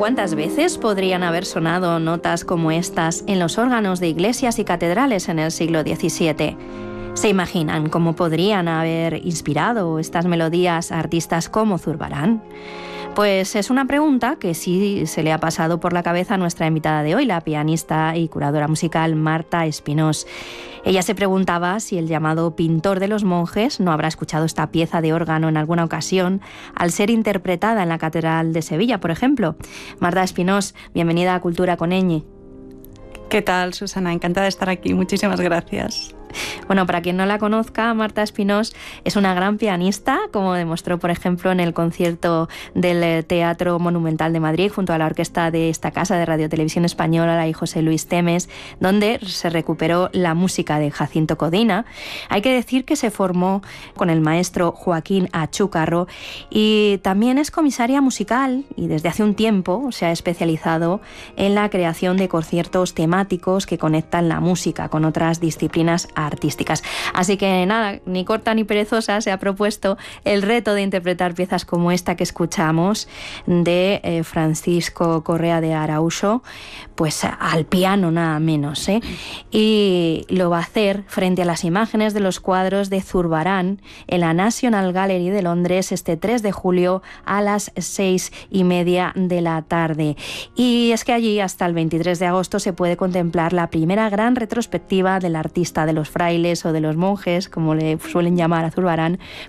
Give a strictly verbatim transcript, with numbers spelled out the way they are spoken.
¿Cuántas veces podrían haber sonado notas como estas en los órganos de iglesias y catedrales en el siglo diecisiete? ¿Se imaginan cómo podrían haber inspirado estas melodías a artistas como Zurbarán? Pues es una pregunta que sí se le ha pasado por la cabeza a nuestra invitada de hoy, la pianista y curadora musical Marta Espinós. Ella se preguntaba si el llamado pintor de los monjes no habrá escuchado esta pieza de órgano en alguna ocasión al ser interpretada en la Catedral de Sevilla, por ejemplo. Marta Espinós, bienvenida a Cultura con Ñ. ¿Qué tal, Susana? Encantada de estar aquí. Muchísimas gracias. Bueno, para quien no la conozca, Marta Espinós es una gran pianista, como demostró, por ejemplo, en el concierto del Teatro Monumental de Madrid, junto a la orquesta de esta casa de Radio Televisión Española y José Luis Temes, donde se recuperó la música de Jacinto Codina. Hay que decir que se formó con el maestro Joaquín Achúcarro y también es comisaria musical y desde hace un tiempo se ha especializado en la creación de conciertos temáticos que conectan la música con otras disciplinas artísticas. Así que nada, ni corta ni perezosa, se ha propuesto el reto de interpretar piezas como esta que escuchamos de eh, Francisco Correa de Araujo, pues al piano nada menos, ¿eh? Y lo va a hacer frente a las imágenes de los cuadros de Zurbarán en la National Gallery de Londres este tres de julio a las seis y media de la tarde. Y es que allí hasta el veintitrés de agosto se puede contemplar la primera gran retrospectiva del artista de los frailes o de los monjes, como le suelen llamar a Zurbarán,